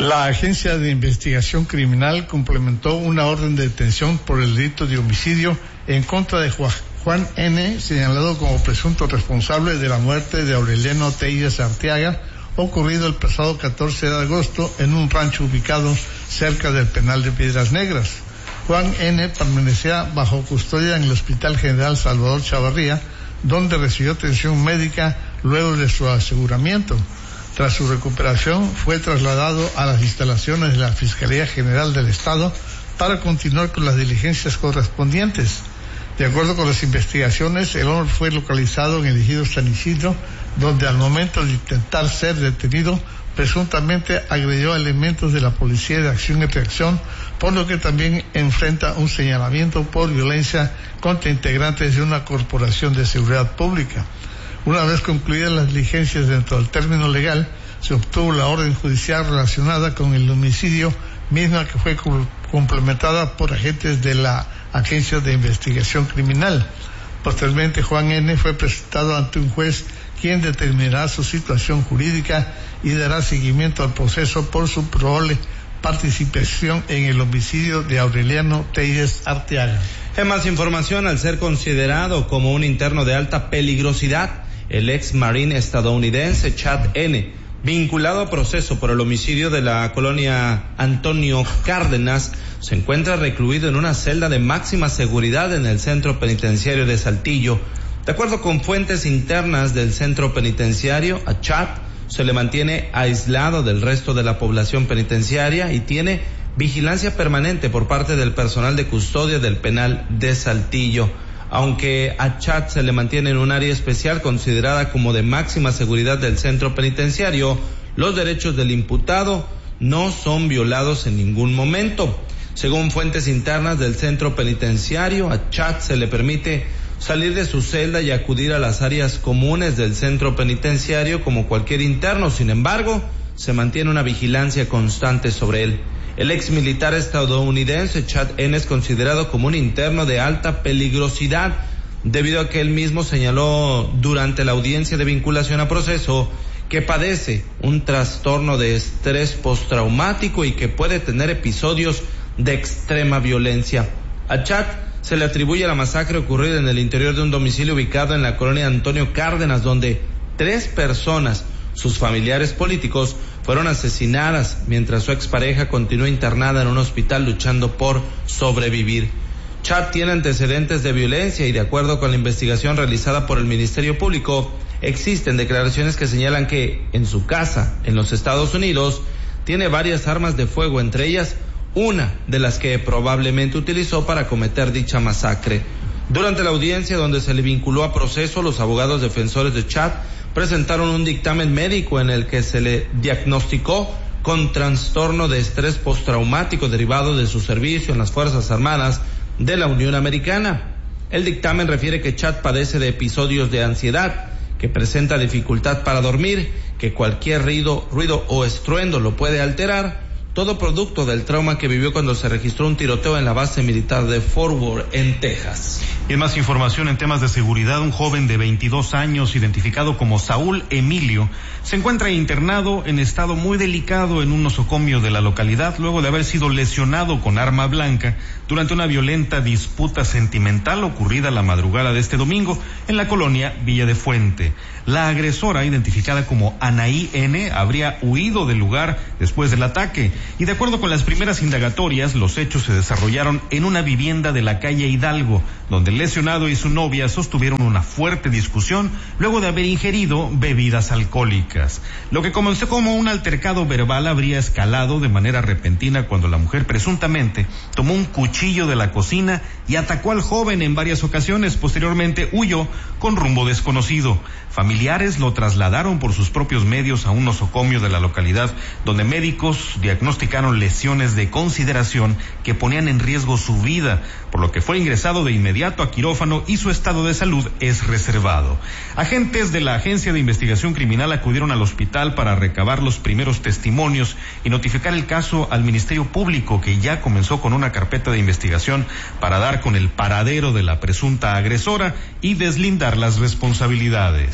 La Agencia de Investigación Criminal complementó una orden de detención por el delito de homicidio en contra de Juan N., señalado como presunto responsable de la muerte de Aureliano Telles Arteaga, ocurrido el pasado 14 de agosto en un rancho ubicado cerca del penal de Piedras Negras. Juan N. permanecía bajo custodia en el Hospital General Salvador Chavarría, donde recibió atención médica luego de su aseguramiento. Tras su recuperación, fue trasladado a las instalaciones de la Fiscalía General del Estado para continuar con las diligencias correspondientes. De acuerdo con las investigaciones, el hombre fue localizado en el ejido San Isidro, donde al momento de intentar ser detenido, presuntamente agredió a elementos de la Policía de Acción y Reacción, por lo que también enfrenta un señalamiento por violencia contra integrantes de una corporación de seguridad pública. Una vez concluidas las diligencias dentro del término legal, se obtuvo la orden judicial relacionada con el homicidio, misma que fue complementada por agentes de la Agencia de Investigación Criminal. Posteriormente, Juan N. fue presentado ante un juez, quien determinará su situación jurídica y dará seguimiento al proceso por su probable participación en el homicidio de Aureliano Telles Arteaga. En más información, al ser considerado como un interno de alta peligrosidad, el ex marine estadounidense Chad N., vinculado a proceso por el homicidio de la colonia Antonio Cárdenas, se encuentra recluido en una celda de máxima seguridad en el centro penitenciario de Saltillo. De acuerdo con fuentes internas del centro penitenciario, a Chad se le mantiene aislado del resto de la población penitenciaria y tiene vigilancia permanente por parte del personal de custodia del penal de Saltillo. Aunque a Chad se le mantiene en un área especial considerada como de máxima seguridad del centro penitenciario, los derechos del imputado no son violados en ningún momento. Según fuentes internas del centro penitenciario, a Chad se le permite salir de su celda y acudir a las áreas comunes del centro penitenciario como cualquier interno. Sin embargo, se mantiene una vigilancia constante sobre él. El ex militar estadounidense Chad N. es considerado como un interno de alta peligrosidad, debido a que él mismo señaló durante la audiencia de vinculación a proceso que padece un trastorno de estrés postraumático y que puede tener episodios de extrema violencia. A Chad se le atribuye la masacre ocurrida en el interior de un domicilio ubicado en la colonia Antonio Cárdenas, donde 3 personas, sus familiares políticos, fueron asesinadas mientras su expareja continúa internada en un hospital luchando por sobrevivir. Chad tiene antecedentes de violencia y, de acuerdo con la investigación realizada por el Ministerio Público, existen declaraciones que señalan que en su casa, en los Estados Unidos, tiene varias armas de fuego, entre ellas una de las que probablemente utilizó para cometer dicha masacre. Durante la audiencia donde se le vinculó a proceso, los abogados defensores de Chad presentaron un dictamen médico en el que se le diagnosticó con trastorno de estrés postraumático derivado de su servicio en las Fuerzas Armadas de la Unión Americana. El dictamen refiere que Chad padece de episodios de ansiedad, que presenta dificultad para dormir, que cualquier ruido o estruendo lo puede alterar, todo producto del trauma que vivió cuando se registró un tiroteo en la base militar de Fort Worth, en Texas. Y en más información en temas de seguridad, un joven de 22 años, identificado como Saúl Emilio, se encuentra internado en estado muy delicado en un nosocomio de la localidad, luego de haber sido lesionado con arma blanca durante una violenta disputa sentimental ocurrida la madrugada de este domingo en la colonia Villa de Fuente. La agresora, identificada como Anaí N., habría huido del lugar después del ataque, y de acuerdo con las primeras indagatorias, los hechos se desarrollaron en una vivienda de la calle Hidalgo, donde el lesionado y su novia sostuvieron una fuerte discusión luego de haber ingerido bebidas alcohólicas. Lo que comenzó como un altercado verbal habría escalado de manera repentina cuando la mujer presuntamente tomó un cuchillo de la cocina y atacó al joven en varias ocasiones. Posteriormente huyó con rumbo desconocido. Familiares lo trasladaron por sus propios medios a un nosocomio de la localidad, donde médicos diagnosticaron lesiones de consideración que ponían en riesgo su vida, por lo que fue ingresado de inmediato a quirófano y su estado de salud es reservado. Agentes de la Agencia de Investigación Criminal acudieron al hospital para recabar los primeros testimonios y notificar el caso al Ministerio Público, que ya comenzó con una carpeta de investigación para dar con el paradero de la presunta agresora y deslindar las responsabilidades.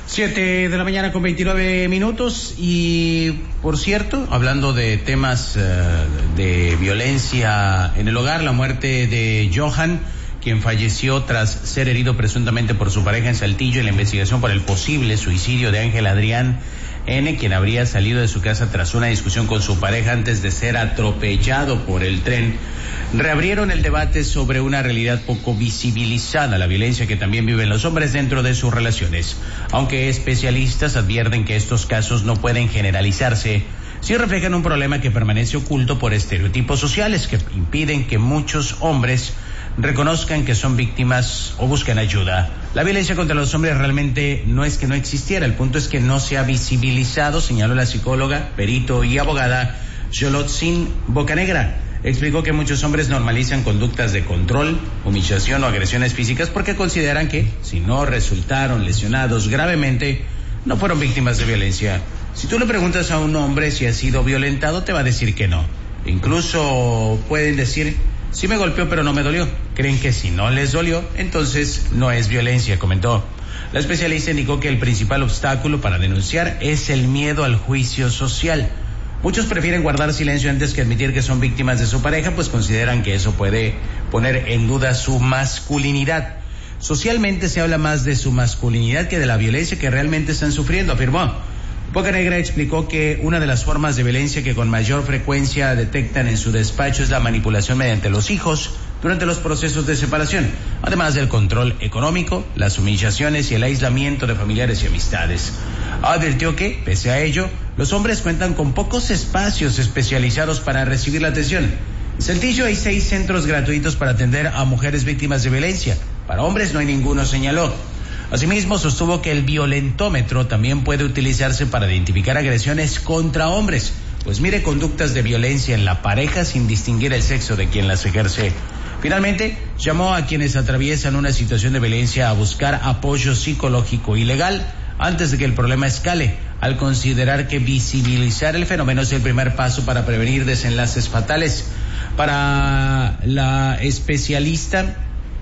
7:29 a.m. y, por cierto, hablando de temas de violencia en el hogar, la muerte de Johan, quien falleció tras ser herido presuntamente por su pareja en Saltillo, y la investigación por el posible suicidio de Ángel Adrián N., quien habría salido de su casa tras una discusión con su pareja antes de ser atropellado por el tren, reabrieron el debate sobre una realidad poco visibilizada, la violencia que también viven los hombres dentro de sus relaciones. Aunque especialistas advierten que estos casos no pueden generalizarse, sí reflejan un problema que permanece oculto por estereotipos sociales que impiden que muchos hombres reconozcan que son víctimas o busquen ayuda. La violencia contra los hombres realmente no es que no existiera, el punto es que no se ha visibilizado, señaló la psicóloga, perito y abogada Yolotzin Bocanegra. Explicó que muchos hombres normalizan conductas de control, humillación o agresiones físicas porque consideran que, si no resultaron lesionados gravemente, no fueron víctimas de violencia. Si tú le preguntas a un hombre si ha sido violentado, te va a decir que no. Incluso pueden decir: sí me golpeó, pero no me dolió. Creen que si no les dolió, entonces no es violencia, comentó. La especialista indicó que el principal obstáculo para denunciar es el miedo al juicio social. Muchos prefieren guardar silencio antes que admitir que son víctimas de su pareja, pues consideran que eso puede poner en duda su masculinidad. Socialmente se habla más de su masculinidad que de la violencia que realmente están sufriendo, afirmó. Bocanegra explicó que una de las formas de violencia que con mayor frecuencia detectan en su despacho es la manipulación mediante los hijos durante los procesos de separación, además del control económico, las humillaciones y el aislamiento de familiares y amistades. Advirtió que, pese a ello, los hombres cuentan con pocos espacios especializados para recibir la atención. En Saltillo hay 6 centros gratuitos para atender a mujeres víctimas de violencia. Para hombres no hay ninguno, señaló. Asimismo, sostuvo que el violentómetro también puede utilizarse para identificar agresiones contra hombres, pues mide conductas de violencia en la pareja sin distinguir el sexo de quien las ejerce. Finalmente, llamó a quienes atraviesan una situación de violencia a buscar apoyo psicológico y legal antes de que el problema escale, al considerar que visibilizar el fenómeno es el primer paso para prevenir desenlaces fatales. Para la especialista,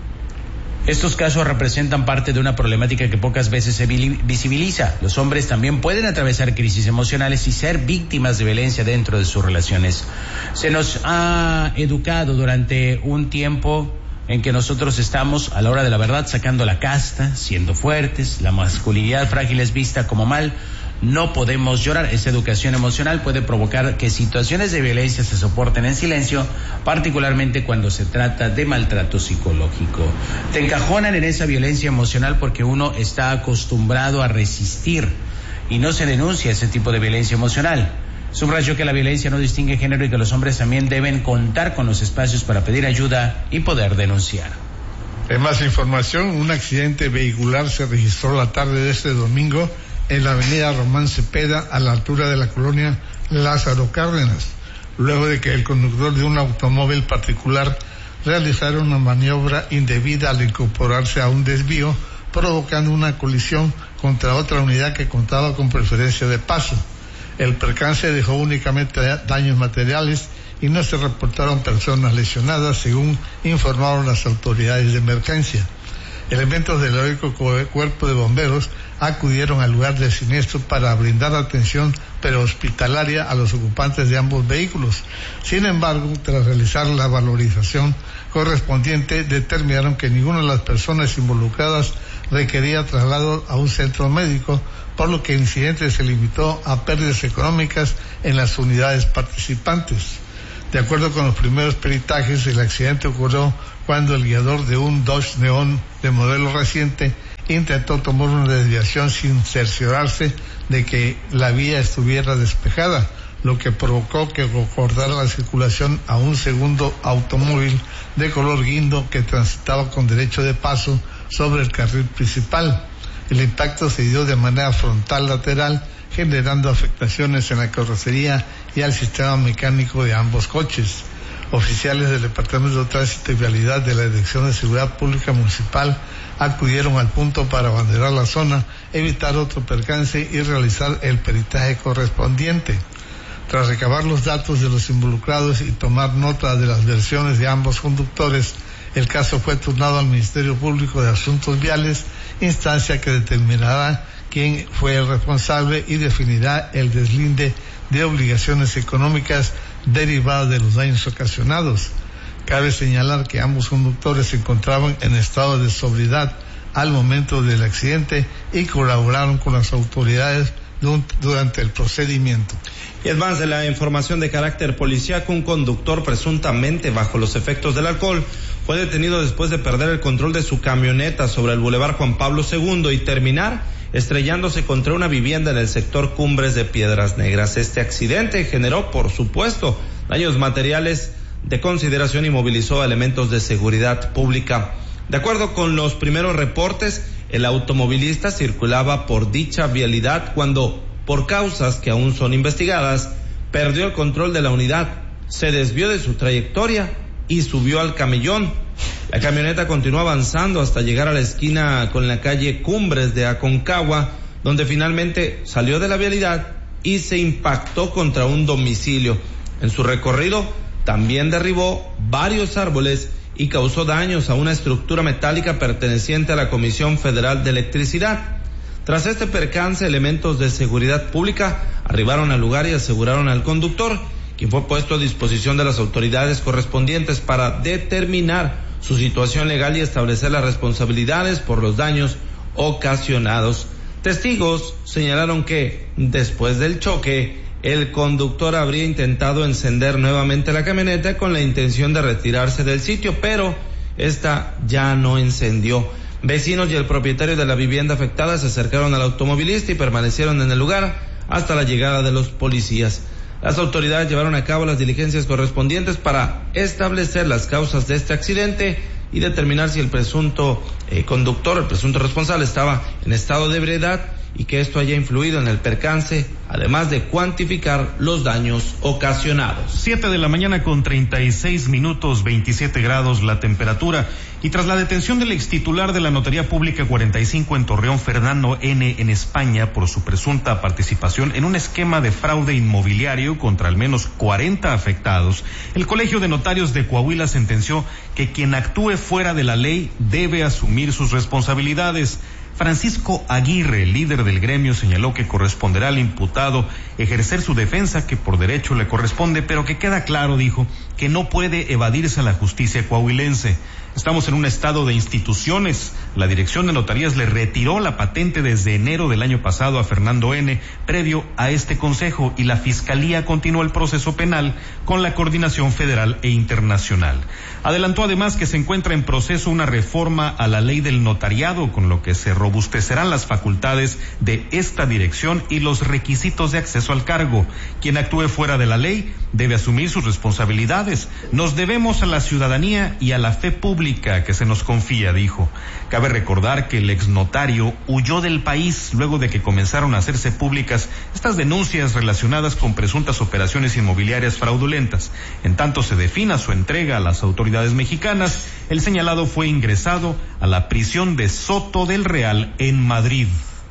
estos casos representan parte de una problemática que pocas veces se visibiliza. Los hombres también pueden atravesar crisis emocionales y ser víctimas de violencia dentro de sus relaciones. Se nos ha educado durante un tiempo en que nosotros estamos, a la hora de la verdad, sacando la casta, siendo fuertes, la masculinidad frágil es vista como mal. No podemos llorar. Esa educación emocional puede provocar que situaciones de violencia se soporten en silencio, particularmente cuando se trata de maltrato psicológico. Te encajonan en esa violencia emocional porque uno está acostumbrado a resistir y no se denuncia ese tipo de violencia emocional. Subrayó que la violencia no distingue género y que los hombres también deben contar con los espacios para pedir ayuda y poder denunciar. En más información, un accidente vehicular se registró la tarde de este domingo en la avenida Román Cepeda, a la altura de la colonia Lázaro Cárdenas, luego de que el conductor de un automóvil particular realizara una maniobra indebida al incorporarse a un desvío, provocando una colisión contra otra unidad que contaba con preferencia de paso. El percance dejó únicamente daños materiales y no se reportaron personas lesionadas, según informaron las autoridades de emergencia. Elementos del heroico Cuerpo de Bomberos acudieron al lugar del siniestro para brindar atención prehospitalaria a los ocupantes de ambos vehículos. Sin embargo, tras realizar la valorización correspondiente, determinaron que ninguna de las personas involucradas requería traslado a un centro médico, por lo que el incidente se limitó a pérdidas económicas en las unidades participantes. De acuerdo con los primeros peritajes, el accidente ocurrió cuando el guiador de un Dodge Neon de modelo reciente intentó tomar una desviación sin cerciorarse de que la vía estuviera despejada, lo que provocó que cortara la circulación a un segundo automóvil de color guindo que transitaba con derecho de paso sobre el carril principal. El impacto se dio de manera frontal lateral, generando afectaciones en la carrocería y al sistema mecánico de ambos coches. Oficiales del Departamento de Tránsito y Vialidad de la Dirección de Seguridad Pública Municipal acudieron al punto para abanderar la zona, evitar otro percance y realizar el peritaje correspondiente. Tras recabar los datos de los involucrados y tomar nota de las versiones de ambos conductores, el caso fue turnado al Ministerio Público de Asuntos Viales, instancia que determinará quién fue el responsable y definirá el deslinde de obligaciones económicas derivadas de los daños ocasionados. Cabe señalar que ambos conductores se encontraban en estado de sobriedad al momento del accidente y colaboraron con las autoridades durante el procedimiento. Y es más, de la información de carácter policíaco, un conductor presuntamente bajo los efectos del alcohol fue detenido después de perder el control de su camioneta sobre el Boulevard Juan Pablo II y terminar estrellándose contra una vivienda en el sector Cumbres de Piedras Negras. Este accidente generó, por supuesto, daños materiales de consideración y movilizó a elementos de seguridad pública. De acuerdo con los primeros reportes, el automovilista circulaba por dicha vialidad cuando, por causas que aún son investigadas, perdió el control de la unidad, se desvió de su trayectoria y subió al camellón. La camioneta continuó avanzando hasta llegar a la esquina con la calle Cumbres de Aconcagua, donde finalmente salió de la vialidad y se impactó contra un domicilio. En su recorrido también derribó varios árboles y causó daños a una estructura metálica perteneciente a la Comisión Federal de Electricidad. Tras este percance, elementos de seguridad pública arribaron al lugar y aseguraron al conductor, quien fue puesto a disposición de las autoridades correspondientes para determinar su situación legal y establecer las responsabilidades por los daños ocasionados. Testigos señalaron que, después del choque, el conductor habría intentado encender nuevamente la camioneta con la intención de retirarse del sitio, pero esta ya no encendió. Vecinos y el propietario de la vivienda afectada se acercaron al automovilista y permanecieron en el lugar hasta la llegada de los policías. Las autoridades llevaron a cabo las diligencias correspondientes para establecer las causas de este accidente y determinar si el presunto conductor, el presunto responsable, estaba en estado de ebriedad y que esto haya influido en el percance, además de cuantificar los daños ocasionados. 7:36 a.m, 27 grados la temperatura. Y tras la detención del extitular de la Notaría Pública 45 en Torreón, Fernando N., en España, por su presunta participación en un esquema de fraude inmobiliario contra al menos 40 afectados, el Colegio de Notarios de Coahuila sentenció que quien actúe fuera de la ley debe asumir sus responsabilidades. Francisco Aguirre, líder del gremio, señaló que corresponderá al imputado ejercer su defensa, que por derecho le corresponde, pero que queda claro, dijo, que no puede evadirse a la justicia coahuilense. Estamos en un estado de instituciones. La Dirección de Notarías le retiró la patente desde enero del año pasado a Fernando N. previo a este consejo, y la Fiscalía continuó el proceso penal con la Coordinación Federal e Internacional. Adelantó además que se encuentra en proceso una reforma a la ley del notariado, con lo que se robustecerán las facultades de esta dirección y los requisitos de acceso al cargo. Quien actúe fuera de la ley debe asumir sus responsabilidades. Nos debemos a la ciudadanía y a la fe pública que se nos confía, dijo. Cabe recordar que el exnotario huyó del país luego de que comenzaron a hacerse públicas estas denuncias relacionadas con presuntas operaciones inmobiliarias fraudulentas. En tanto se defina su entrega a las autoridades mexicanas, el señalado fue ingresado a la prisión de Soto del Real en Madrid.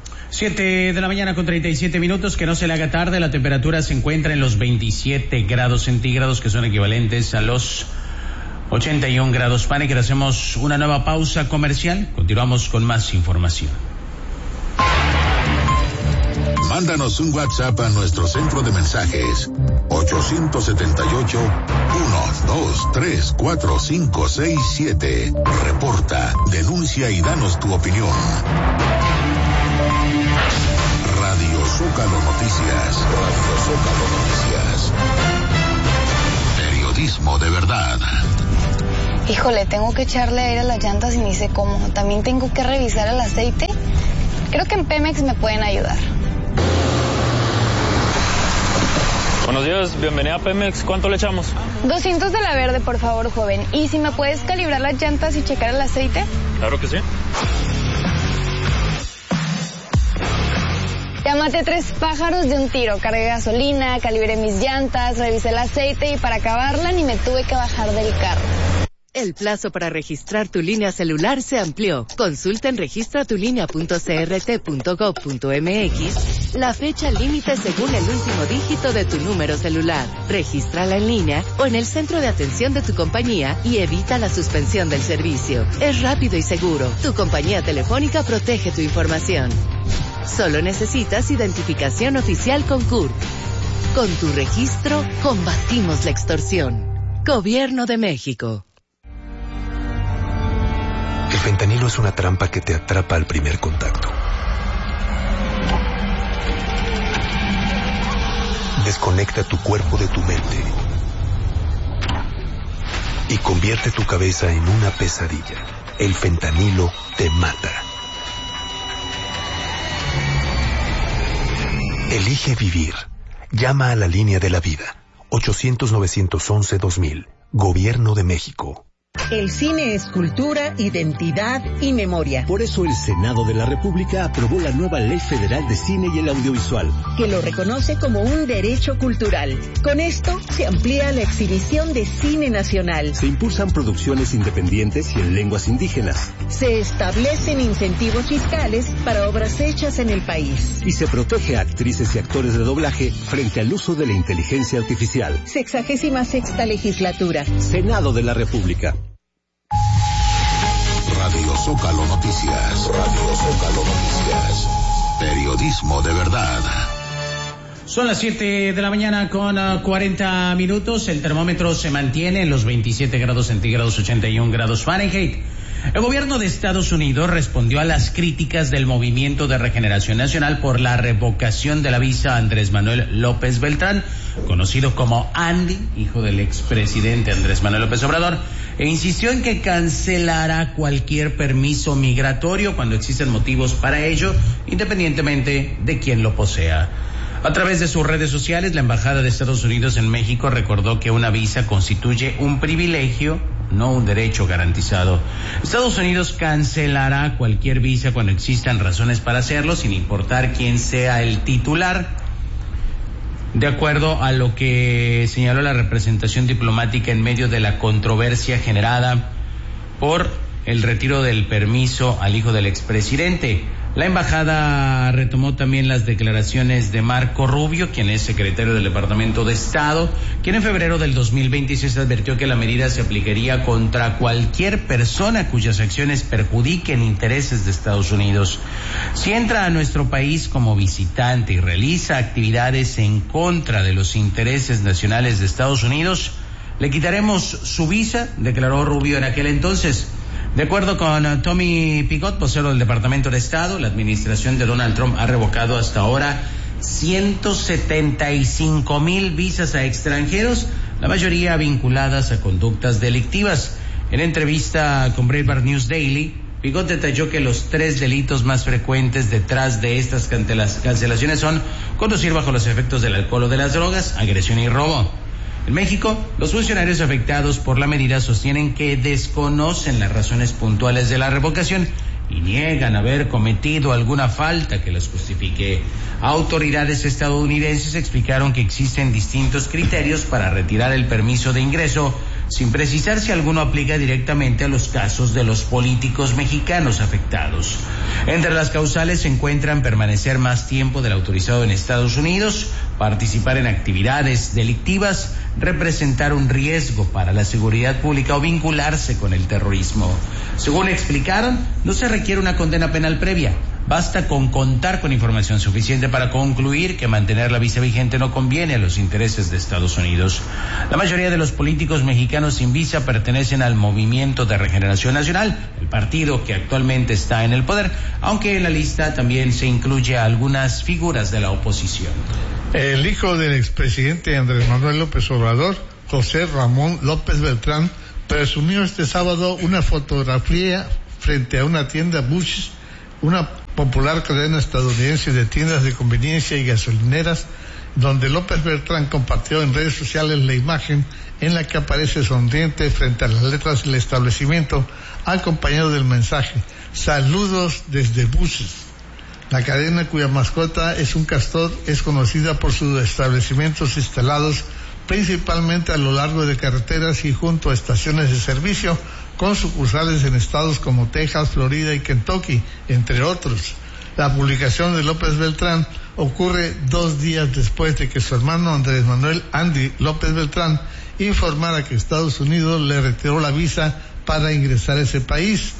7:37 a.m, que no se le haga tarde. La temperatura se encuentra en los 27 grados centígrados, que son equivalentes a los 81 grados Fahrenheit. Hacemos una nueva pausa comercial. Continuamos con más información. Mándanos un WhatsApp a nuestro centro de mensajes 878-123-4567. Reporta, denuncia y danos tu opinión. Radio Zócalo Noticias. Radio Zócalo Noticias. Periodismo de verdad. Híjole, tengo que echarle aire a las llantas y ni sé cómo. También tengo que revisar el aceite. Creo que en Pemex me pueden ayudar. Buenos días, bienvenida a Pemex. ¿Cuánto le echamos? 200 de la verde, por favor, joven. ¿Y si me puedes calibrar las llantas y checar el aceite? Claro que sí. Ya maté 3 pájaros de un tiro. Cargué gasolina, calibré mis llantas, revisé el aceite y para acabarla ni me tuve que bajar del carro. El plazo para registrar tu línea celular se amplió. Consulta en registratulinea.crt.gov.mx la fecha límite según el último dígito de tu número celular. Regístrala en línea o en el centro de atención de tu compañía y evita la suspensión del servicio. Es rápido y seguro. Tu compañía telefónica protege tu información. Solo necesitas identificación oficial con CURP. Con tu registro, combatimos la extorsión. Gobierno de México. El fentanilo es una trampa que te atrapa al primer contacto. Desconecta tu cuerpo de tu mente y convierte tu cabeza en una pesadilla. El fentanilo te mata. Elige vivir. Llama a la línea de la vida. 800-911-2000. Gobierno de México. El cine es cultura, identidad y memoria. Por eso el Senado de la República aprobó la nueva Ley Federal de Cine y el Audiovisual, que lo reconoce como un derecho cultural. Con esto se amplía la exhibición de cine nacional. Se impulsan producciones independientes y en lenguas indígenas. Se establecen incentivos fiscales para obras hechas en el país. Y se protege a actrices y actores de doblaje frente al uso de la inteligencia artificial. 66ª legislatura. Senado de la República. Radio Zócalo Noticias. Radio Zócalo Noticias. Periodismo de verdad. Son las 7 de la mañana con 40 minutos. El termómetro se mantiene en los 27 grados centígrados, 81 grados Fahrenheit. El gobierno de Estados Unidos respondió a las críticas del Movimiento de Regeneración Nacional por la revocación de la visa a Andrés Manuel López Beltrán, conocido como Andy, hijo del expresidente Andrés Manuel López Obrador, e insistió en que cancelará cualquier permiso migratorio cuando existen motivos para ello, independientemente de quién lo posea. A través de sus redes sociales, la Embajada de Estados Unidos en México recordó que una visa constituye un privilegio, no un derecho garantizado. Estados Unidos cancelará cualquier visa cuando existan razones para hacerlo, sin importar quién sea el titular. De acuerdo a lo que señaló la representación diplomática en medio de la controversia generada por el retiro del permiso al hijo del expresidente, la embajada retomó también las declaraciones de Marco Rubio, quien es secretario del Departamento de Estado, quien en febrero del 2026 advirtió que la medida se aplicaría contra cualquier persona cuyas acciones perjudiquen intereses de Estados Unidos. Si entra a nuestro país como visitante y realiza actividades en contra de los intereses nacionales de Estados Unidos, le quitaremos su visa, declaró Rubio en aquel entonces. De acuerdo con Tommy Picot, vocero del Departamento de Estado, la administración de Donald Trump ha revocado hasta ahora 175,000 visas a extranjeros, la mayoría vinculadas a conductas delictivas. En entrevista con Breitbart News Daily, Picot detalló que los 3 delitos más frecuentes detrás de estas cancelaciones son conducir bajo los efectos del alcohol o de las drogas, agresión y robo. En México, los funcionarios afectados por la medida sostienen que desconocen las razones puntuales de la revocación y niegan haber cometido alguna falta que los justifique. Autoridades estadounidenses explicaron que existen distintos criterios para retirar el permiso de ingreso, sin precisar si alguno aplica directamente a los casos de los políticos mexicanos afectados. Entre las causales se encuentran permanecer más tiempo del autorizado en Estados Unidos, participar en actividades delictivas, representar un riesgo para la seguridad pública o vincularse con el terrorismo. Según explicaron, no se requiere una condena penal previa. Basta con contar con información suficiente para concluir que mantener la visa vigente no conviene a los intereses de Estados Unidos. La mayoría de los políticos mexicanos sin visa pertenecen al Movimiento de Regeneración Nacional, el partido que actualmente está en el poder, aunque en la lista también se incluye a algunas figuras de la oposición. El hijo del expresidente Andrés Manuel López Obrador, José Ramón López Beltrán, presumió este sábado una fotografía frente a una tienda Busch, una popular cadena estadounidense de tiendas de conveniencia y gasolineras, donde López Beltrán compartió en redes sociales la imagen en la que aparece sonriente frente a las letras del establecimiento, acompañado del mensaje: "Saludos desde Busch". La cadena, cuya mascota es un castor, es conocida por sus establecimientos instalados principalmente a lo largo de carreteras y junto a estaciones de servicio, con sucursales en estados como Texas, Florida y Kentucky, entre otros. La publicación de López Beltrán ocurre 2 días después de que su hermano Andrés Manuel Andy López Beltrán informara que Estados Unidos le retiró la visa para ingresar a ese país.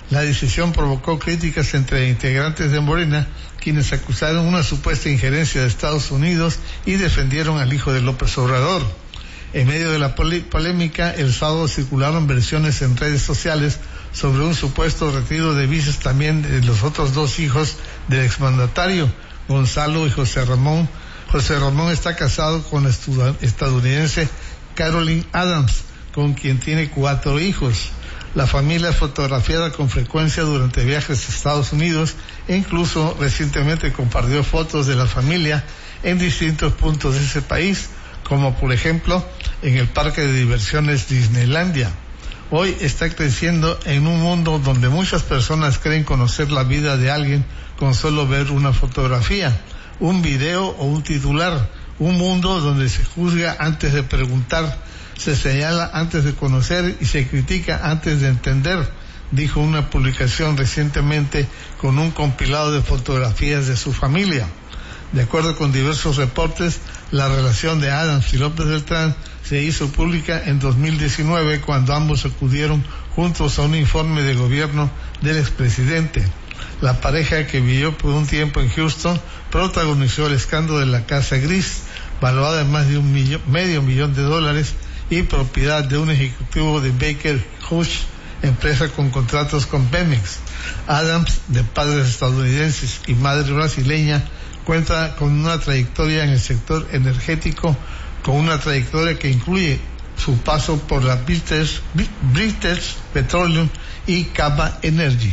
La decisión provocó críticas entre integrantes de Morena, quienes acusaron una supuesta injerencia de Estados Unidos y defendieron al hijo de López Obrador. En medio de la polémica, el sábado circularon versiones en redes sociales sobre un supuesto retiro de visas también de los otros dos hijos del exmandatario, Gonzalo y José Ramón. José Ramón está casado con la estadounidense Caroline Adams, con quien tiene 4 hijos. La familia es fotografiada con frecuencia durante viajes a Estados Unidos e incluso recientemente compartió fotos de la familia en distintos puntos de ese país, como por ejemplo en el parque de diversiones Disneylandia. Hoy está creciendo en un mundo donde muchas personas creen conocer la vida de alguien con solo ver una fotografía, un video o un titular. Un mundo donde se juzga antes de preguntar, se señala antes de conocer y se critica antes de entender, dijo una publicación recientemente con un compilado de fotografías de su familia. De acuerdo con diversos reportes, la relación de Adams y López Beltrán se hizo pública en 2019 cuando ambos acudieron juntos a un informe de gobierno del expresidente. La pareja, que vivió por un tiempo en Houston, protagonizó el escándalo de la Casa Gris, valuada en más de medio millón de dólares y propiedad de un ejecutivo de Baker Hughes, empresa con contratos con Pemex. Adams, de padres estadounidenses y madre brasileña, cuenta con una trayectoria en el sector energético, con una trayectoria que incluye su paso por la British Petroleum y Cava Energy.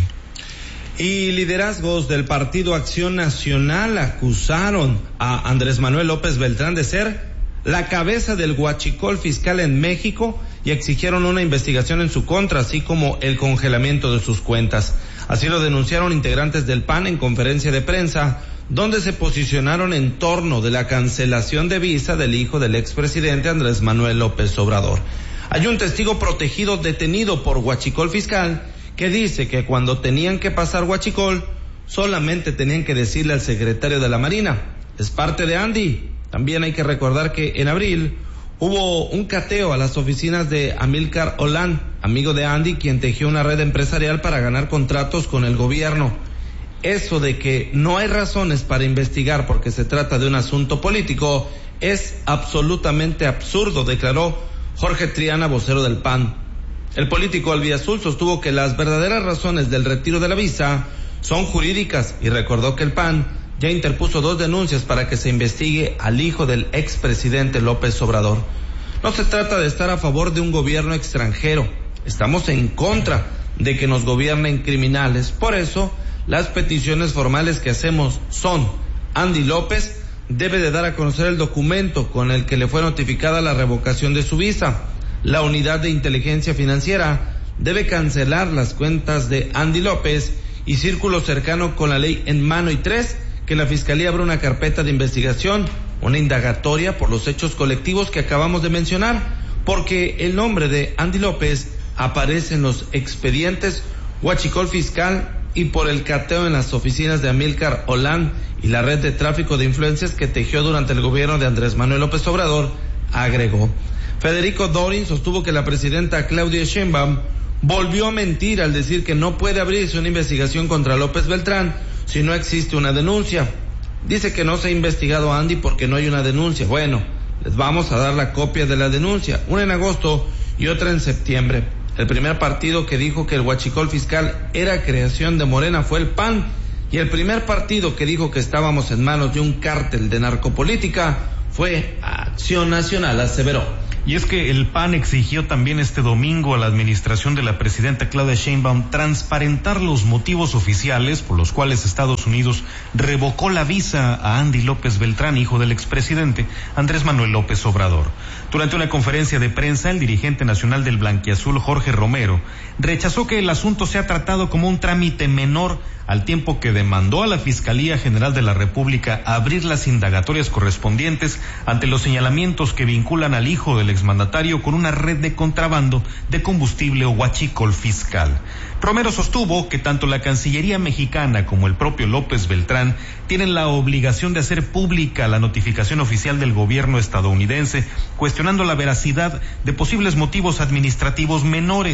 Y liderazgos del Partido Acción Nacional acusaron a Andrés Manuel López Beltrán de ser la cabeza del huachicol fiscal en México y exigieron una investigación en su contra, así como el congelamiento de sus cuentas. Así lo denunciaron integrantes del PAN en conferencia de prensa, donde se posicionaron en torno de la cancelación de visa del hijo del expresidente Andrés Manuel López Obrador. Hay un testigo protegido detenido por huachicol fiscal que dice que cuando tenían que pasar huachicol, solamente tenían que decirle al secretario de la Marina, es parte de Andy. También hay que recordar que en abril hubo un cateo a las oficinas de Amílcar Olán, amigo de Andy, quien tejió una red empresarial para ganar contratos con el gobierno. Eso de que no hay razones para investigar porque se trata de un asunto político es absolutamente absurdo, declaró Jorge Triana, vocero del PAN. El político albiazul sostuvo que las verdaderas razones del retiro de la visa son jurídicas y recordó que el PAN ya interpuso 2 denuncias para que se investigue al hijo del expresidente López Obrador. No se trata de estar a favor de un gobierno extranjero, estamos en contra de que nos gobiernen criminales. Por eso, las peticiones formales que hacemos son: Andy López debe de dar a conocer el documento con el que le fue notificada la revocación de su visa. La unidad de inteligencia financiera debe cancelar las cuentas de Andy López y círculo cercano con la ley en mano. Y 3, que la Fiscalía abra una carpeta de investigación, una indagatoria por los hechos colectivos que acabamos de mencionar, porque el nombre de Andy López aparece en los expedientes huachicol fiscal y por el cateo en las oficinas de Amílcar Olán y la red de tráfico de influencias que tejió durante el gobierno de Andrés Manuel López Obrador, agregó. Federico Dorin sostuvo que la presidenta Claudia Sheinbaum volvió a mentir al decir que no puede abrirse una investigación contra López Beltrán si no existe una denuncia. Dice que no se ha investigado a Andy porque no hay una denuncia. Bueno, les vamos a dar la copia de la denuncia, una en agosto y otra en septiembre. El primer partido que dijo que el huachicol fiscal era creación de Morena fue el PAN, y el primer partido que dijo que estábamos en manos de un cártel de narcopolítica fue Acción Nacional, aseveró. Y es que el PAN exigió también este domingo a la administración de la presidenta Claudia Sheinbaum transparentar los motivos oficiales por los cuales Estados Unidos revocó la visa a Andy López Beltrán, hijo del expresidente Andrés Manuel López Obrador. Durante una conferencia de prensa, el dirigente nacional del Blanquiazul, Jorge Romero, rechazó que el asunto sea tratado como un trámite menor, al tiempo que demandó a la Fiscalía General de la República abrir las indagatorias correspondientes ante los señalamientos que vinculan al hijo del exmandatario con una red de contrabando de combustible o huachicol fiscal. Romero sostuvo que tanto la Cancillería mexicana como el propio López Beltrán tienen la obligación de hacer pública la notificación oficial del gobierno estadounidense, cuestionando la veracidad de posibles motivos administrativos menores.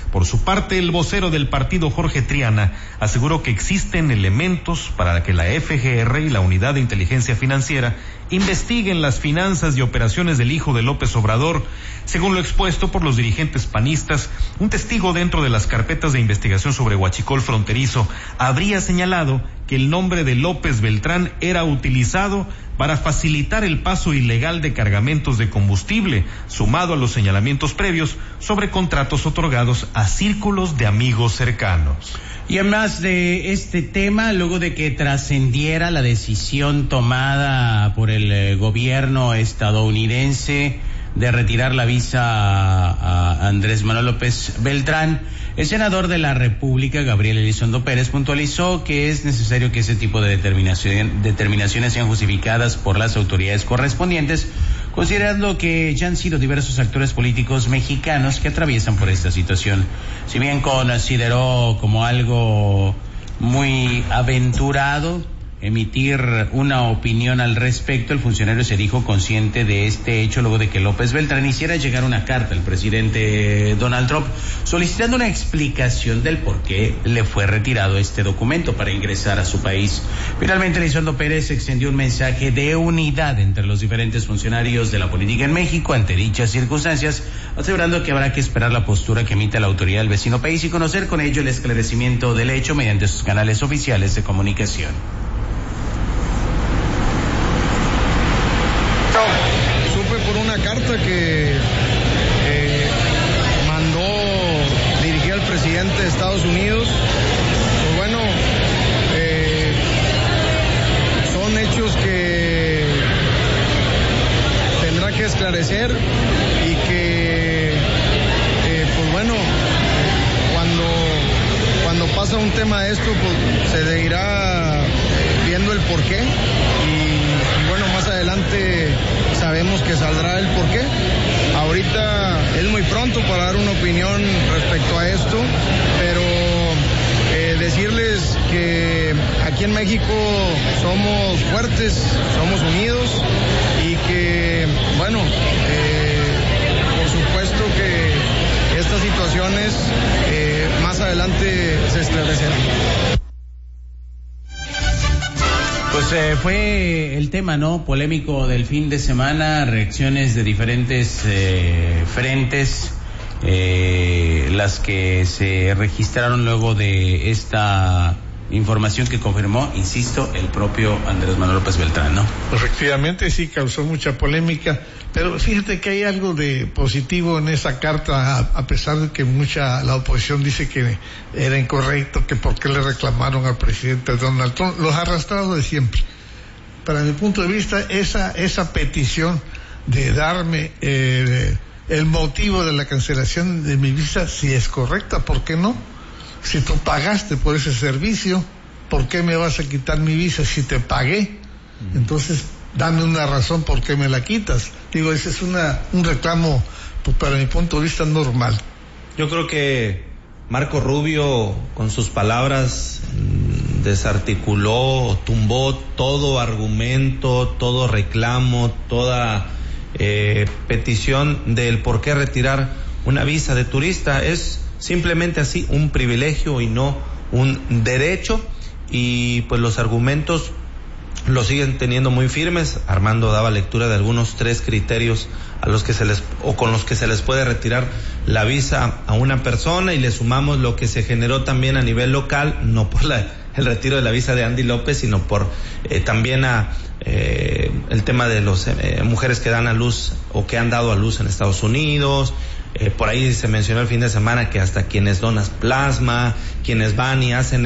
Por su parte, el vocero del partido, Jorge Triana, aseguró que existen elementos para que la FGR y la Unidad de Inteligencia Financiera investiguen las finanzas y operaciones del hijo de López Obrador. Según lo expuesto por los dirigentes panistas, un testigo dentro de las carpetas de investigación sobre huachicol fronterizo habría señalado que el nombre de López Beltrán era utilizado para facilitar el paso ilegal de cargamentos de combustible, sumado a los señalamientos previos sobre contratos otorgados a círculos de amigos cercanos. Y además de este tema, luego de que trascendiera la decisión tomada por el gobierno estadounidense de retirar la visa a Andrés Manuel López Beltrán, el senador de la República, Gabriel Elizondo Pérez, puntualizó que es necesario que ese tipo de determinaciones sean justificadas por las autoridades correspondientes, considerando que ya han sido diversos actores políticos mexicanos que atraviesan por esta situación. Si bien consideró como algo muy aventurado emitir una opinión al respecto, el funcionario se dijo consciente de este hecho luego de que López Beltrán hiciera llegar una carta al presidente Donald Trump solicitando una explicación del por qué le fue retirado este documento para ingresar a su país. Finalmente, Elizondo Pérez extendió un mensaje de unidad entre los diferentes funcionarios de la política en México ante dichas circunstancias, asegurando que habrá que esperar la postura que emita la autoridad del vecino país y conocer con ello el esclarecimiento del hecho mediante sus canales oficiales de comunicación. Una carta que dirigió al presidente de Estados Unidos. Pues bueno, son hechos que tendrá que esclarecer y que pues bueno, cuando pasa un tema de esto, pues se irá viendo el porqué y bueno, más adelante sabemos que saldrá el porqué. Ahorita es muy pronto para dar una opinión respecto a esto, pero decirles que aquí en México somos fuertes, somos unidos y que, bueno, por supuesto que estas situaciones más adelante se esclarecerán. Pues fue el tema, ¿no?, polémico del fin de semana, reacciones de diferentes frentes, las que se registraron luego de esta información que confirmó, insisto, el propio Andrés Manuel López Beltrán, ¿no? Efectivamente, sí, causó mucha polémica, pero fíjate que hay algo de positivo en esa carta, a pesar de que la oposición dice que era incorrecto, que por qué le reclamaron al presidente Donald Trump, los arrastrados de siempre. Para mi punto de vista, esa petición de darme el motivo de la cancelación de mi visa, si es correcta, ¿por qué no? Si tú pagaste por ese servicio, ¿por qué me vas a quitar mi visa si te pagué? Entonces, dame una razón por qué me la quitas. Digo, ese es un reclamo, pues, para mi punto de vista, normal. Yo creo que Marco Rubio, con sus palabras, desarticuló, tumbó todo argumento, todo reclamo, toda petición del por qué retirar una visa de turista. Es simplemente así, un privilegio y no un derecho, y pues los argumentos lo siguen teniendo muy firmes. Armando daba lectura de algunos 3 criterios con los que se les puede retirar la visa a una persona, y le sumamos lo que se generó también a nivel local, no por el retiro de la visa de Andy López, sino por también el tema de las mujeres que dan a luz o que han dado a luz en Estados Unidos. Por ahí se mencionó el fin de semana que hasta quienes donan plasma, quienes van y hacen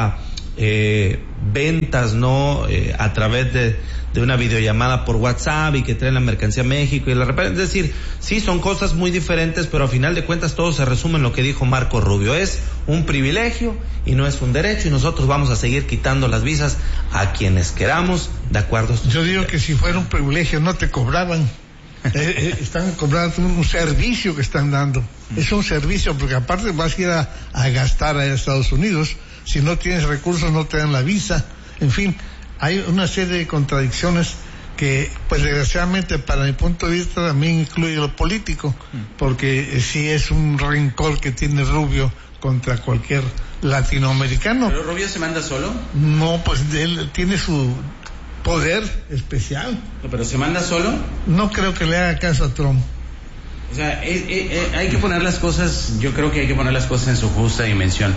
ventas, ¿no? A través de una videollamada por WhatsApp y que traen la mercancía a México y la reparen. Es decir, sí, son cosas muy diferentes, pero a final de cuentas todo se resume en lo que dijo Marco Rubio. Es un privilegio y no es un derecho, y nosotros vamos a seguir quitando las visas a quienes queramos, de acuerdo a estos Yo digo que si fuera un privilegio no te cobraban. Están cobrando un servicio que están dando. Es un servicio, porque aparte vas a ir a gastar a Estados Unidos. Si no tienes recursos no te dan la visa. En fin, hay una serie de contradicciones que pues desgraciadamente para mi punto de vista también incluye lo político, porque sí es un rencor que tiene Rubio contra cualquier latinoamericano. ¿Pero Rubio se manda solo? No, pues él tiene su poder especial. ¿Pero se manda solo? No creo que le haga caso a Trump. O sea, hay que poner las cosas, yo creo que hay que poner las cosas en su justa dimensión.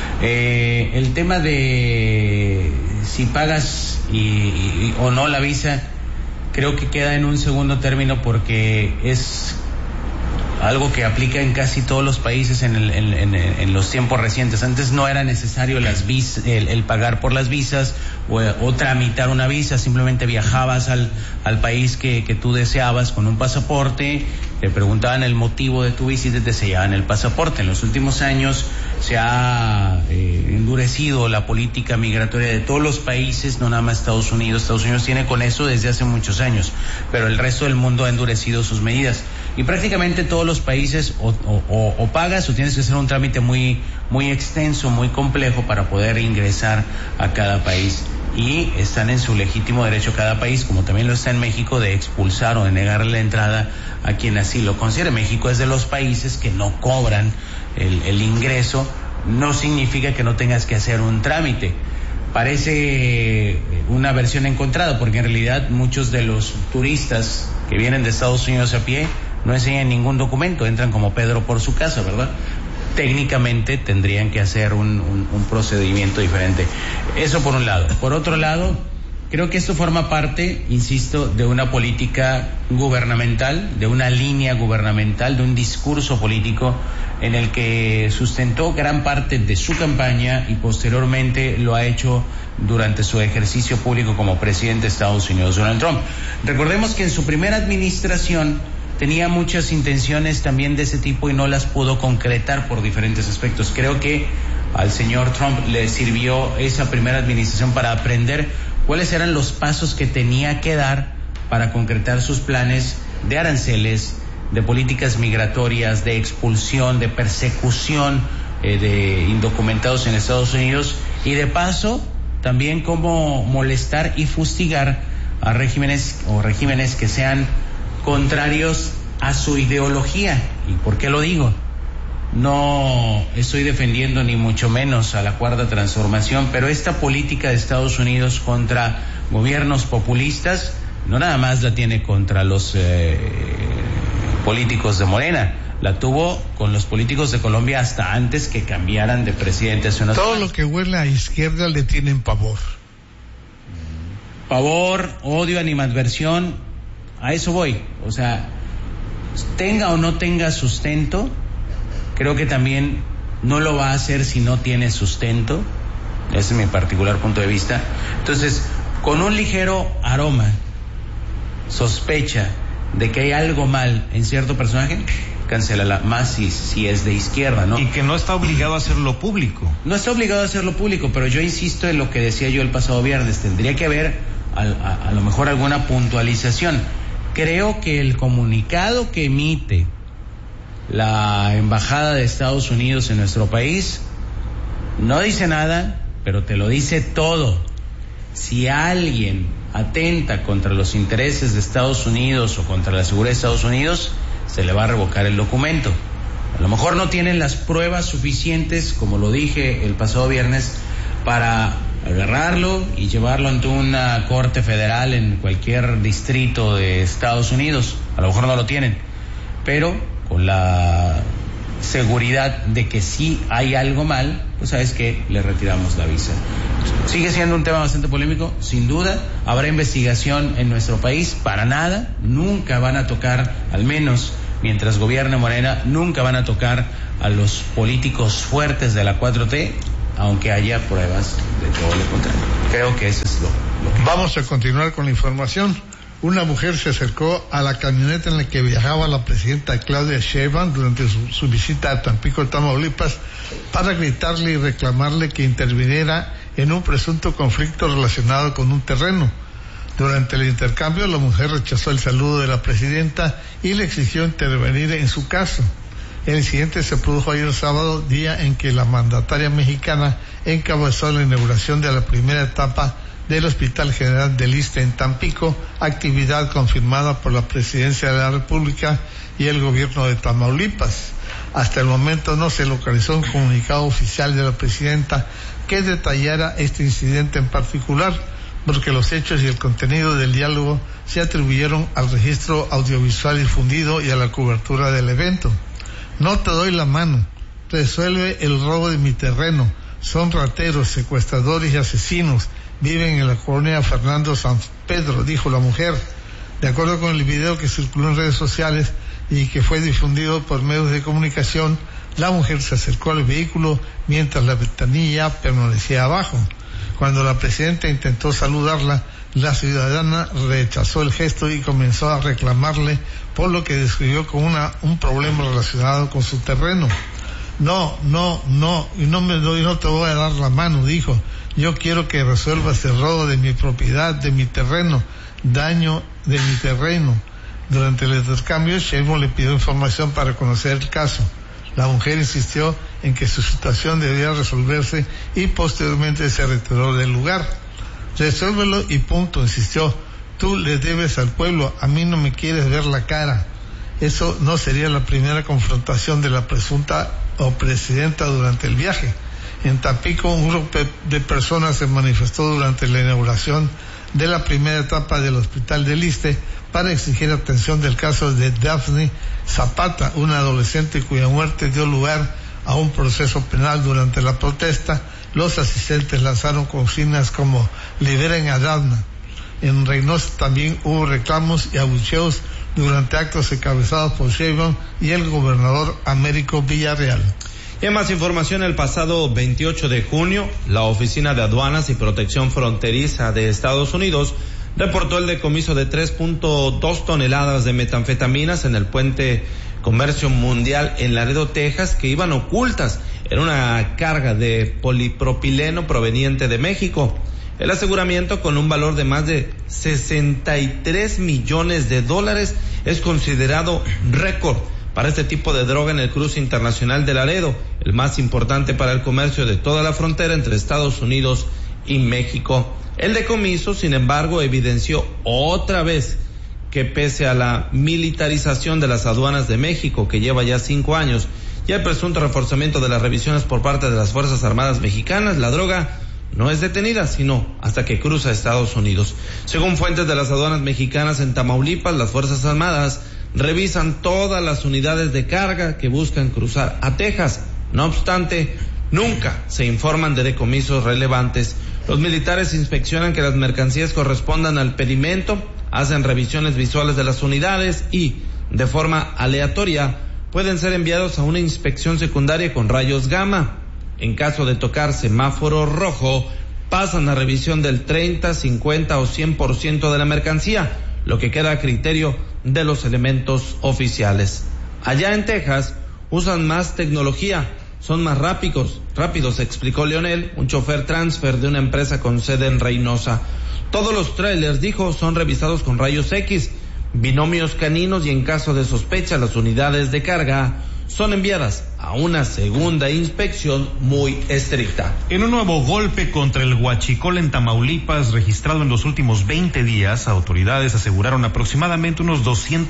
El tema de si pagas o no la visa, creo que queda en un segundo término porque es algo que aplica en casi todos los países en los tiempos recientes. Antes no era necesario el pagar por las visas o tramitar una visa, simplemente viajabas al país que tú deseabas con un pasaporte, te preguntaban el motivo de tu visita y te sellaban el pasaporte. En los últimos años se ha endurecido la política migratoria de todos los países, no nada más Estados Unidos. Estados Unidos tiene con eso desde hace muchos años, pero el resto del mundo ha endurecido sus medidas. Y prácticamente todos los países o pagas o tienes que hacer un trámite muy, muy extenso, muy complejo para poder ingresar a cada país. Y están en su legítimo derecho cada país, como también lo está en México, de expulsar o de negarle la entrada a quien así lo considere. México es de los países que no cobran el ingreso. No significa que no tengas que hacer un trámite. Parece una versión encontrada, porque en realidad muchos de los turistas que vienen de Estados Unidos a pie no enseñan ningún documento, entran como Pedro por su casa, ¿verdad? Técnicamente tendrían que hacer un procedimiento diferente. Eso por un lado. Por otro lado, creo que esto forma parte, insisto, de una política gubernamental, de una línea gubernamental, de un discurso político en el que sustentó gran parte de su campaña y posteriormente lo ha hecho durante su ejercicio público como presidente de Estados Unidos, Donald Trump. Recordemos que en su primera administración tenía muchas intenciones también de ese tipo y no las pudo concretar por diferentes aspectos. Creo que al señor Trump le sirvió esa primera administración para aprender cuáles eran los pasos que tenía que dar para concretar sus planes de aranceles, de políticas migratorias, de expulsión, de persecución de indocumentados en Estados Unidos, y de paso también cómo molestar y fustigar a regímenes que sean contrarios a su ideología. ¿Y por qué lo digo? No estoy defendiendo ni mucho menos a la Cuarta Transformación, pero esta política de Estados Unidos contra gobiernos populistas no nada más la tiene contra los políticos de Morena, la tuvo con los políticos de Colombia hasta antes que cambiaran de presidente hace unas Todo lo que huele a izquierda le tienen pavor. Pavor, odio, animadversión, a eso voy. O sea, tenga o no tenga sustento, creo que también no lo va a hacer si no tiene sustento. Ese es mi particular punto de vista. Entonces, con un ligero aroma, sospecha de que hay algo mal en cierto personaje, cancélala, más si es de izquierda, ¿no? Y que no está obligado a hacerlo público. No está obligado a hacerlo público, pero yo insisto en lo que decía yo el pasado viernes. Tendría que haber a lo mejor alguna puntualización. Creo que el comunicado que emite la Embajada de Estados Unidos en nuestro país no dice nada, pero te lo dice todo. Si alguien atenta contra los intereses de Estados Unidos o contra la seguridad de Estados Unidos, se le va a revocar el documento. A lo mejor no tienen las pruebas suficientes, como lo dije el pasado viernes, para agarrarlo y llevarlo ante una corte federal en cualquier distrito de Estados Unidos. A lo mejor no lo tienen, pero con la seguridad de que si hay algo mal, pues sabes que le retiramos la visa. Sigue siendo un tema bastante polémico, sin duda. Habrá investigación en nuestro país, para nada, nunca van a tocar, al menos mientras gobierne Morena, nunca van a tocar a los políticos fuertes de la 4T, aunque haya pruebas de todo lo contrario. Creo que eso es lo que... Vamos a continuar con la información. Una mujer se acercó a la camioneta en la que viajaba la presidenta Claudia Sheinbaum durante su visita a Tampico, Tamaulipas, para gritarle y reclamarle que interviniera en un presunto conflicto relacionado con un terreno. Durante el intercambio, la mujer rechazó el saludo de la presidenta y le exigió intervenir en su caso. El incidente se produjo ayer sábado, día en que la mandataria mexicana encabezó la inauguración de la primera etapa del Hospital General del Iste en Tampico, actividad confirmada por la Presidencia de la República y el Gobierno de Tamaulipas. Hasta el momento no se localizó un comunicado oficial de la Presidenta que detallara este incidente en particular, porque los hechos y el contenido del diálogo se atribuyeron al registro audiovisual difundido y a la cobertura del evento. No te doy la mano, resuelve el robo de mi terreno, son rateros, secuestradores y asesinos, viven en la colonia Fernando San Pedro, dijo la mujer. De acuerdo con el video que circuló en redes sociales y que fue difundido por medios de comunicación, la mujer se acercó al vehículo mientras la ventanilla permanecía abajo. Cuando la presidenta intentó saludarla, la ciudadana rechazó el gesto y comenzó a reclamarle por lo que describió como un problema relacionado con su terreno. No, y no te voy a dar la mano, dijo. Yo quiero que resuelvas el robo de mi propiedad, de mi terreno, daño de mi terreno. Durante el intercambio, Sheinbaum le pidió información para conocer el caso. La mujer insistió en que su situación debía resolverse y posteriormente se retiró del lugar. Resuélvelo y punto, insistió. Tú le debes al pueblo, a mí no me quieres ver la cara. Eso no sería la primera confrontación de la presunta o presidenta durante el viaje. En Tampico, un grupo de personas se manifestó durante la inauguración de la primera etapa del Hospital del Iste para exigir atención del caso de Daphne Zapata, una adolescente cuya muerte dio lugar a un proceso penal. Durante la protesta, los asistentes lanzaron consignas como "liberen a Daphne". En Reynosa también hubo reclamos y abucheos durante actos encabezados por Sheinbaum y el gobernador Américo Villarreal. Y en más información, el pasado 28 de junio, la Oficina de Aduanas y Protección Fronteriza de Estados Unidos reportó el decomiso de 3.2 toneladas de metanfetaminas en el puente Comercio Mundial en Laredo, Texas, que iban ocultas en una carga de polipropileno proveniente de México. El aseguramiento, con un valor de más de $63 millones, es considerado récord para este tipo de droga en el cruce internacional de Laredo, el más importante para el comercio de toda la frontera entre Estados Unidos y México. El decomiso, sin embargo, evidenció otra vez que pese a la militarización de las aduanas de México, que lleva ya 5 años, y el presunto reforzamiento de las revisiones por parte de las Fuerzas Armadas mexicanas, la droga no es detenida, sino hasta que cruza Estados Unidos. Según fuentes de las aduanas mexicanas en Tamaulipas, las Fuerzas Armadas revisan todas las unidades de carga que buscan cruzar a Texas. No obstante, nunca se informan de decomisos relevantes. Los militares inspeccionan que las mercancías correspondan al pedimento, hacen revisiones visuales de las unidades y, de forma aleatoria, pueden ser enviados a una inspección secundaria con rayos gamma. En caso de tocar semáforo rojo, pasan a revisión del 30, 50 o 100% de la mercancía, lo que queda a criterio de los elementos oficiales. Allá en Texas usan más tecnología, son más rápidos, explicó Leonel, un chofer transfer de una empresa con sede en Reynosa. Todos los trailers, dijo, son revisados con rayos X, binomios caninos, y en caso de sospecha las unidades de carga son enviadas a una segunda inspección muy estricta. En un nuevo golpe contra el huachicol en Tamaulipas, registrado en los últimos 20 días, autoridades aseguraron aproximadamente unos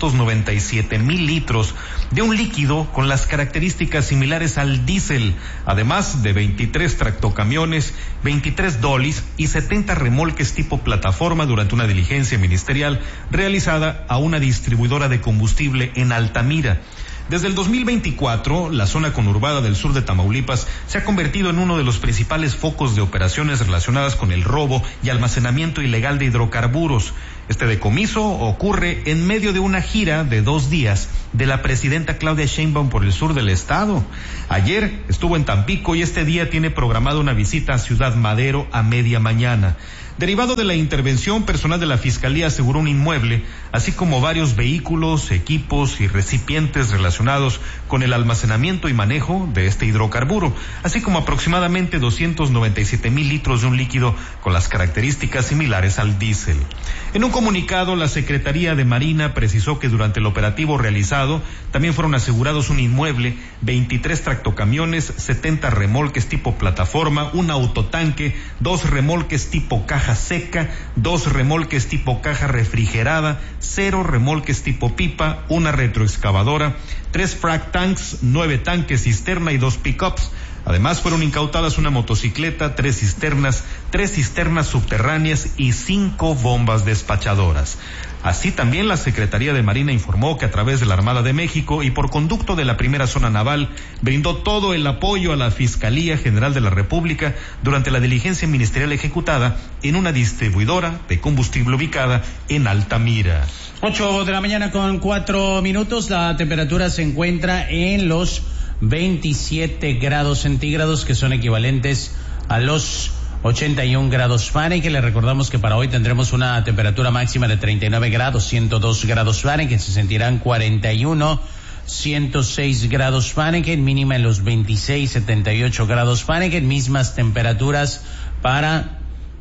297,000 litros de un líquido con las características similares al diésel, además de 23 tractocamiones, 23 dolis y 70 remolques tipo plataforma durante una diligencia ministerial realizada a una distribuidora de combustible en Altamira. Desde el 2024, la zona conurbada del sur de Tamaulipas se ha convertido en uno de los principales focos de operaciones relacionadas con el robo y almacenamiento ilegal de hidrocarburos. Este decomiso ocurre en medio de una gira de 2 días de la presidenta Claudia Sheinbaum por el sur del estado. Ayer estuvo en Tampico y este día tiene programada una visita a Ciudad Madero a media mañana. Derivado de la intervención, personal de la Fiscalía aseguró un inmueble, así como varios vehículos, equipos y recipientes relacionados con el almacenamiento y manejo de este hidrocarburo, así como aproximadamente 297,000 litros de un líquido con las características similares al diésel. En un comunicado, la Secretaría de Marina precisó que durante el operativo realizado también fueron asegurados un inmueble, 23 tractocamiones, 70 remolques tipo plataforma, un autotanque, 2 remolques tipo caja caja seca, 2 remolques tipo caja refrigerada, 0 remolques tipo pipa, 1 retroexcavadora, 3 frac tanks, 9 tanques cisterna y 2 pickups. Además fueron incautadas una motocicleta, 3 cisternas subterráneas y 5 bombas despachadoras. Así también la Secretaría de Marina informó que a través de la Armada de México y por conducto de la Primera Zona Naval brindó todo el apoyo a la Fiscalía General de la República durante la diligencia ministerial ejecutada en una distribuidora de combustible ubicada en Altamira. 8 de la mañana con 4 minutos, la temperatura se encuentra en los 27 grados centígrados, que son equivalentes a los 81 grados Fahrenheit. Le recordamos que para hoy tendremos una temperatura máxima de 39 grados, 102 grados Fahrenheit, que se sentirán 41, 106 grados Fahrenheit, mínima en los 26, 78 grados Fahrenheit, mismas temperaturas para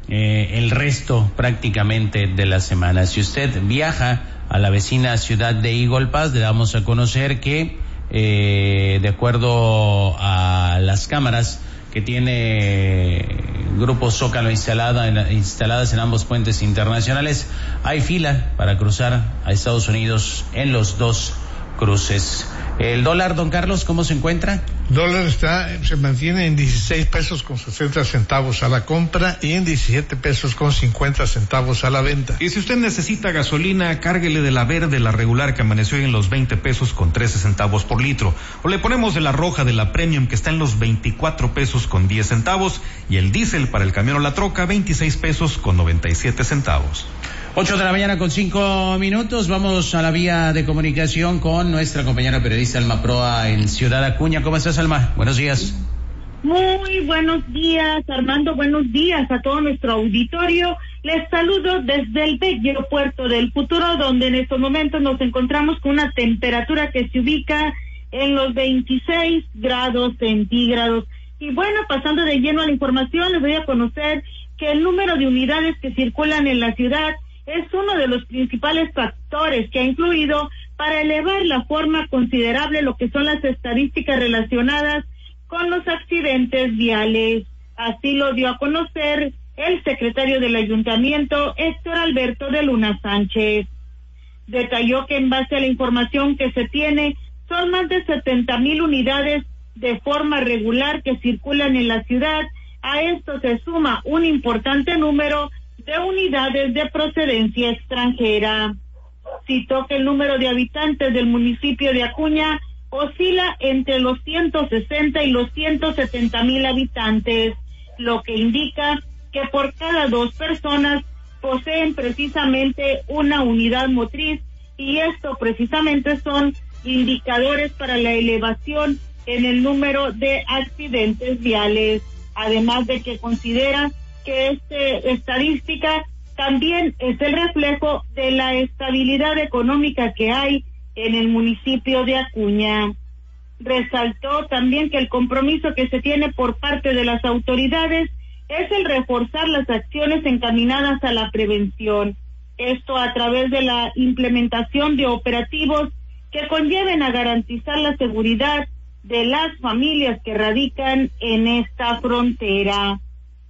el resto prácticamente de la semana. Si usted viaja a la vecina ciudad de Eagle Pass, le damos a conocer que de acuerdo a las cámaras que tiene Grupo Zócalo instaladas en ambos puentes internacionales, hay fila para cruzar a Estados Unidos en los 2 cruces. El dólar, don Carlos, ¿cómo se encuentra? Dólar se mantiene en 16 pesos con 60 centavos a la compra y en 17 pesos con 50 centavos a la venta. Y si usted necesita gasolina, cárguele de la verde, la regular, que amaneció en los 20 pesos con 13 centavos por litro. O le ponemos de la roja, de la premium, que está en los 24 pesos con 10 centavos. Y el diésel para el camión o la troca, 26 pesos con 97 centavos. 8 de la mañana con 5 minutos. Vamos a la vía de comunicación con nuestra compañera periodista Alma Proa en Ciudad Acuña. ¿Cómo estás, Alma? Buenos días. Muy buenos días, Armando. Buenos días a todo nuestro auditorio. Les saludo desde el bello puerto del Futuro, donde en estos momentos nos encontramos con una temperatura que se ubica en los 26 grados centígrados. Y bueno, pasando de lleno a la información, les voy a conocer que el número de unidades que circulan en la ciudad es uno de los principales factores que ha influido para elevar la forma considerable lo que son las estadísticas relacionadas con los accidentes viales. Así lo dio a conocer el secretario del Ayuntamiento, Héctor Alberto de Luna Sánchez. Detalló que en base a la información que se tiene, son más de 70,000 unidades de forma regular que circulan en la ciudad. A esto se suma un importante número de unidades de procedencia extranjera. Citó que el número de habitantes del municipio de Acuña oscila entre los 160 y los 170,000 habitantes, lo que indica que por cada 2 personas poseen precisamente una unidad motriz, y esto precisamente son indicadores para la elevación en el número de accidentes viales. Además de que considera que esta estadística también es el reflejo de la estabilidad económica que hay en el municipio de Acuña. Resaltó también que el compromiso que se tiene por parte de las autoridades es el reforzar las acciones encaminadas a la prevención. Esto a través de la implementación de operativos que conlleven a garantizar la seguridad de las familias que radican en esta frontera.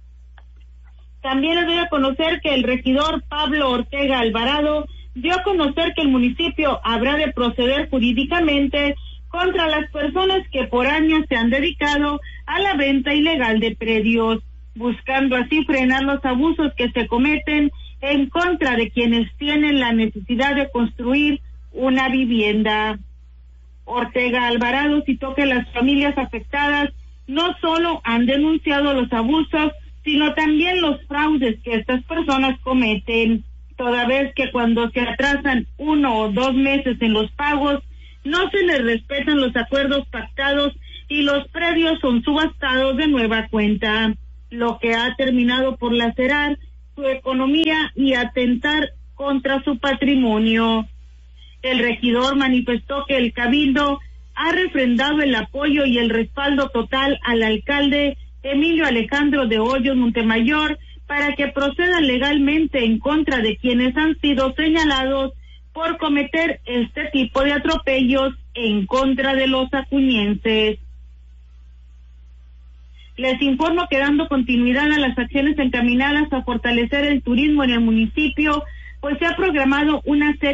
También les doy a conocer que el regidor Pablo Ortega Alvarado dio a conocer que el municipio habrá de proceder jurídicamente contra las personas que por años se han dedicado a la venta ilegal de predios, buscando así frenar los abusos que se cometen en contra de quienes tienen la necesidad de construir una vivienda. Ortega Alvarado citó que las familias afectadas no solo han denunciado los abusos, sino también los fraudes que estas personas cometen, toda vez que cuando se atrasan 1 o 2 meses en los pagos, no se les respetan los acuerdos pactados y los predios son subastados de nueva cuenta, lo que ha terminado por lacerar su economía y atentar contra su patrimonio. El regidor manifestó que el Cabildo ha refrendado el apoyo y el respaldo total al alcalde Emilio Alejandro de Hoyos Montemayor para que procedan legalmente en contra de quienes han sido señalados por cometer este tipo de atropellos en contra de los acuñenses. Les informo que dando continuidad a las acciones encaminadas a fortalecer el turismo en el municipio, pues se ha programado una serie